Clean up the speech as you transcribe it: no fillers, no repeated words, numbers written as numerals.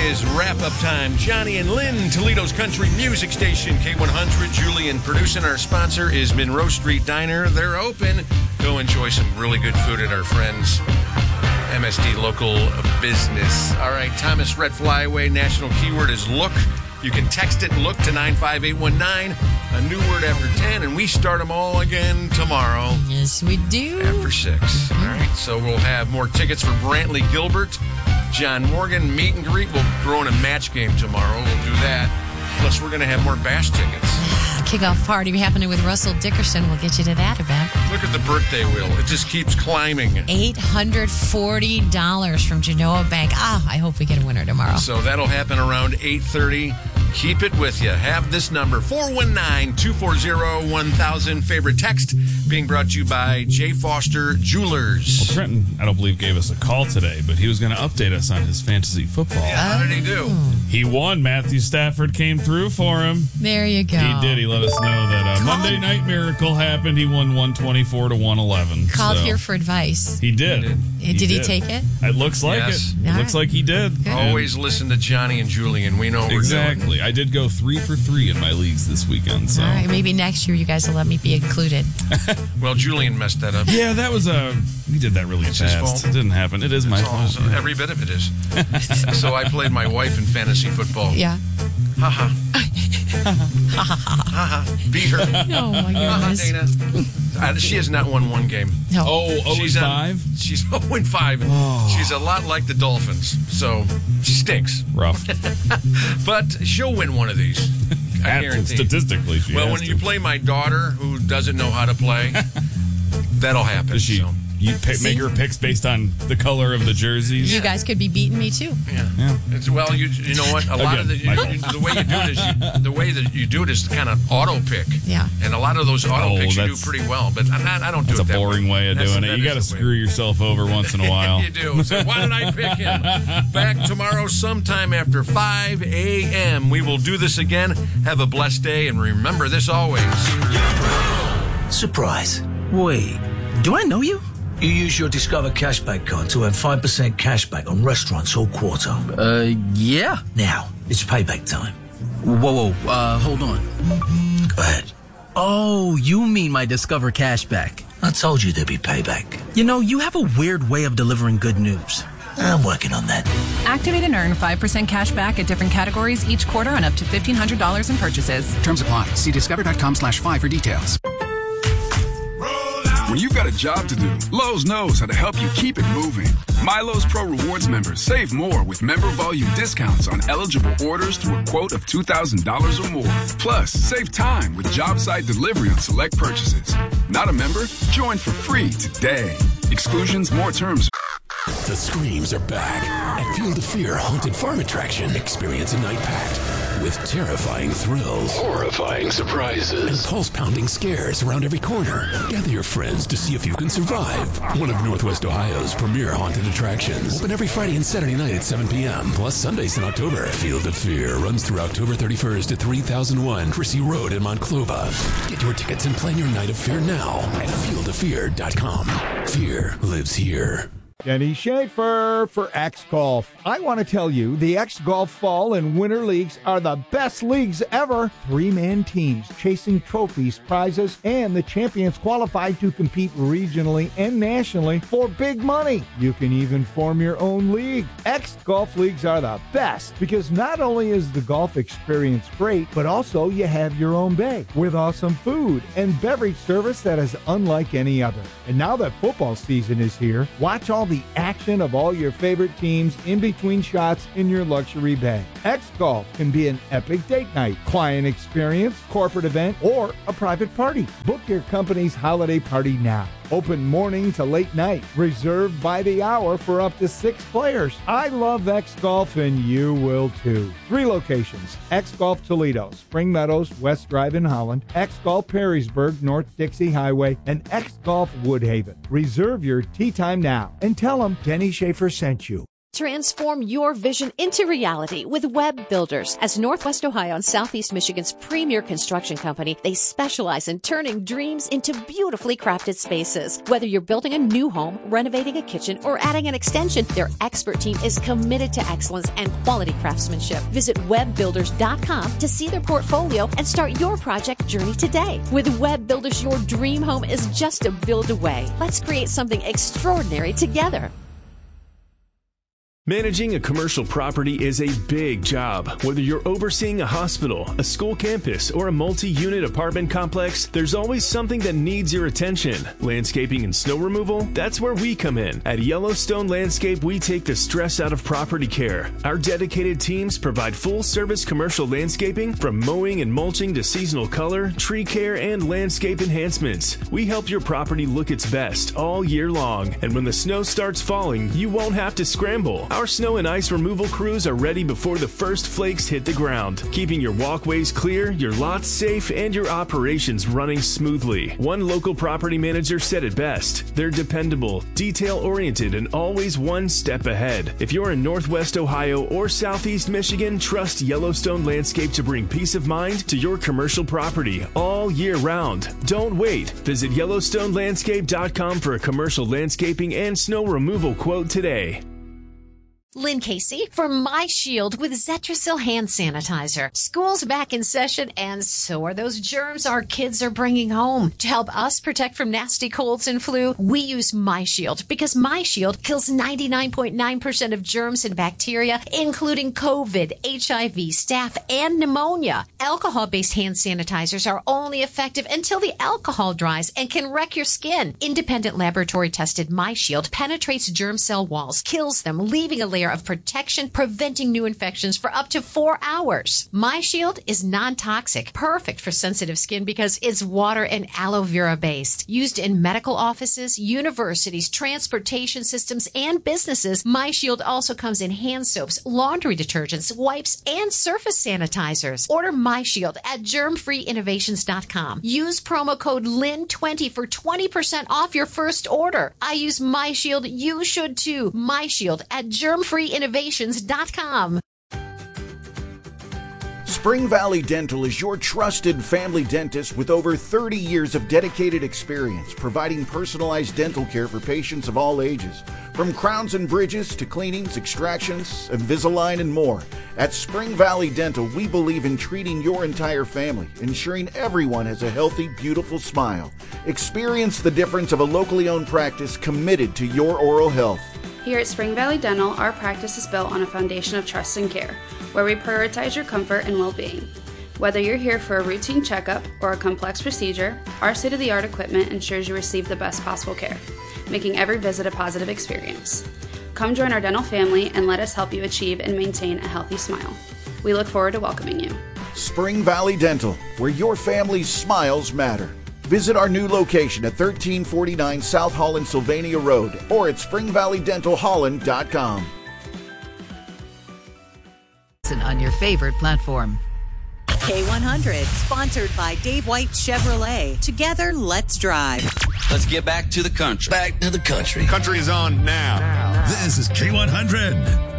is wrap-up time. Johnny and Lynn, Toledo's country music station, K100. Julian producing. Our sponsor is Monroe Street Diner. They're open. Go enjoy some really good food at our friends' MSD local business. All right, Thomas Rhett Flyaway. National keyword is look. You can text it, look, to 95819. A new word after 10, and we start them all again tomorrow. Yes, we do. After 6. All right, so we'll have more tickets for Brantley Gilbert, John Morgan, meet and greet. We'll throw in a match game tomorrow. We'll do that. Plus, we're going to have more Bash tickets. Kickoff party happening with Russell Dickerson. We'll get you to that event. Look at the birthday wheel. It just keeps climbing. $840 from Genoa Bank. I hope we get a winner tomorrow. So that'll happen around 8:30. Keep it with you. Have this number, 419-240-1000. Favorite text being brought to you by J. Foster Jewelers. Well, Trenton, I don't believe, gave us a call today, but he was going to update us on his fantasy football. Yeah, how did he do? He won. Matthew Stafford came through for him. There you go. He did. He let us know that a Monday night miracle happened. He won 124-111. Called here for advice. He did. Did he take it? It looks like Yes. it. It looks like he did. Always listen to Johnny and Julian. We know what we're doing. Exactly. I did go 3 for 3 in my leagues this weekend. So. All right, maybe next year you guys will let me be included. Well, Julian messed that up. Yeah, that was he did that really It's his fast. fault. It didn't happen. It is my fault. Yeah. Every bit of it is. So I played my wife in fantasy football. Yeah. Ha ha. Beat her. Oh, my goodness. Dana. She has not won one game. No. Oh, She's 5? She's 0-5. Oh. She's a lot like the Dolphins, so she stinks. Rough. But she'll win one of these. I guarantee. Statistically, she Well, has when to. you play my daughter, who doesn't know how to play, that'll happen. Does she? So. You make her picks based on the color of the jerseys. You guys could be beating me, too. Yeah. It's, well, you know what? A lot of the way you do it is the way that you do it is kind of auto pick. Yeah. And a lot of those auto picks you do that's- pretty well, but I don't do it That's a that boring way of doing it. That You got to is the way. screw yourself over once in a while. You do. So why did I pick him? Back tomorrow sometime after 5 a.m. We will do this again. Have a blessed day, and remember this always. Surprise. Wait, do I know you? You use your Discover Cashback card to earn 5% cashback on restaurants all quarter. Yeah. Now, it's payback time. Whoa, hold on. Go ahead. Oh, you mean my Discover Cashback. I told you there'd be payback. You know, you have a weird way of delivering good news. I'm working on that. Activate and earn 5% cash back at different categories each quarter on up to $1,500 in purchases. Terms apply. See discover.com/5 for details. When you've got a job to do, Lowe's knows how to help you keep it moving. My Lowe's Pro Rewards members save more with member volume discounts on eligible orders through a quote of $2,000 or more. Plus, save time with job site delivery on select purchases. Not a member? Join for free today. Exclusions, more terms. The screams are back at Field of Fear Haunted Farm Attraction. Experience a night packed with terrifying thrills, horrifying surprises, and pulse-pounding scares around every corner. Gather your friends to see if you can survive. One of Northwest Ohio's premier haunted attractions. Open every Friday and Saturday night at 7 p.m., plus Sundays in October. Field of Fear runs through October 31st at 3001 Chrissy Road in Monclova. Get your tickets and plan your night of fear now at fieldoffear.com. Fear lives here. Denny Schaefer for X Golf. I want to tell you, the X Golf Fall and Winter Leagues are the best leagues ever. 3-man teams chasing trophies, prizes, and the champions qualified to compete regionally and nationally for big money. You can even form your own league. X Golf Leagues are the best because not only is the golf experience great, but also you have your own bay with awesome food and beverage service that is unlike any other. And now that football season is here, watch all the action of all your favorite teams in between shots in your luxury bay. X Golf can be an epic date night, client experience, corporate event, or a private party. Book your company's holiday party now. Open morning to late night. Reserved by the hour for up to 6 players. I love X Golf and you will too. 3 locations. X Golf Toledo, Spring Meadows, West Drive in Holland, X Golf Perrysburg, North Dixie Highway, and X Golf Woodhaven. Reserve your tee time now and tell them Denny Schaefer sent you. Transform your vision into reality with Web Builders. As Northwest Ohio and Southeast Michigan's premier construction company, they specialize in turning dreams into beautifully crafted spaces. Whether you're building a new home, renovating a kitchen, or adding an extension, their expert team is committed to excellence and quality craftsmanship. Visit webbuilders.com to see their portfolio and start your project journey today. With Web Builders, your dream home is just a build away. Let's create something extraordinary together. Managing a commercial property is a big job. Whether you're overseeing a hospital, a school campus, or a multi-unit apartment complex, there's always something that needs your attention. Landscaping and snow removal? That's where we come in. At Yellowstone Landscape, we take the stress out of property care. Our dedicated teams provide full-service commercial landscaping, from mowing and mulching to seasonal color, tree care, and landscape enhancements. We help your property look its best all year long. And when the snow starts falling, you won't have to scramble. Our snow and ice removal crews are ready before the first flakes hit the ground, keeping your walkways clear, your lots safe, and your operations running smoothly. One local property manager said it best: they're dependable, detail-oriented, and always one step ahead. If you're in Northwest Ohio or Southeast Michigan, trust Yellowstone Landscape to bring peace of mind to your commercial property all year round. Don't wait. Visit YellowstoneLandscape.com for a commercial landscaping and snow removal quote today. Lynn Casey for My Shield with Zetrasil hand sanitizer. School's back in session, and so are those germs our kids are bringing home. To help us protect from nasty colds and flu, we use My Shield because My Shield kills 99.9% of germs and bacteria, including COVID, HIV, staph, and pneumonia. Alcohol-based hand sanitizers are only effective until the alcohol dries and can wreck your skin. Independent laboratory-tested My Shield penetrates germ cell walls, kills them, leaving a layer of protection, preventing new infections for up to 4 hours. My Shield is non-toxic, perfect for sensitive skin because it's water and aloe vera based. Used in medical offices, universities, transportation systems, and businesses, My Shield also comes in hand soaps, laundry detergents, wipes, and surface sanitizers. Order My Shield at germfreeinnovations.com. Use promo code LYN20 for 20% off your first order. I use My Shield. You should too. My Shield at germfreeinnovations.com. Spring Valley Dental is your trusted family dentist with over 30 years of dedicated experience providing personalized dental care for patients of all ages. From crowns and bridges to cleanings, extractions, Invisalign, and more. At Spring Valley Dental, we believe in treating your entire family, ensuring everyone has a healthy, beautiful smile. Experience the difference of a locally owned practice committed to your oral health. Here at Spring Valley Dental, our practice is built on a foundation of trust and care, where we prioritize your comfort and well-being. Whether you're here for a routine checkup or a complex procedure, our state-of-the-art equipment ensures you receive the best possible care, making every visit a positive experience. Come join our dental family and let us help you achieve and maintain a healthy smile. We look forward to welcoming you. Spring Valley Dental, where your family's smiles matter. Visit our new location at 1349 South Holland Sylvania Road or at springvalleydentalholland.com. Listen on your favorite platform. K100, sponsored by Dave White Chevrolet. Together, let's drive. Let's get back to the country. Back to the country. Country is on now. This is K100.